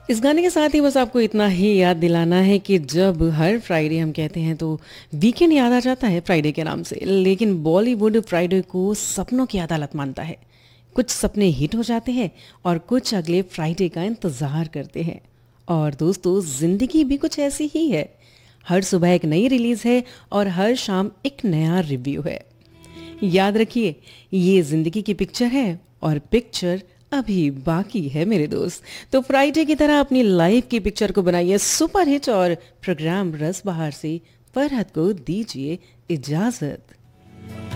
इस गाने के साथ ही बस आपको इतना ही याद दिलाना है कि जब हर फ्राइडे हम कहते हैं तो वीकेंड याद आ जाता है फ्राइडे के नाम से, लेकिन बॉलीवुड फ्राइडे को सपनों की अदालत मानता है। कुछ सपने हिट हो जाते हैं और कुछ अगले फ्राइडे का इंतज़ार करते हैं। और दोस्तों, ज़िंदगी भी कुछ ऐसी ही है। हर सुबह एक नई रिलीज़ है और हर शाम एक नया रिव्यू है। याद रखिए, ये जिंदगी की पिक्चर है और पिक्चर अभी बाकी है मेरे दोस्त। तो फ्राइडे की तरह अपनी लाइफ की पिक्चर को बनाइए सुपर हिट और प्रोग्राम रस बहार से फरहत को दीजिए इजाजत।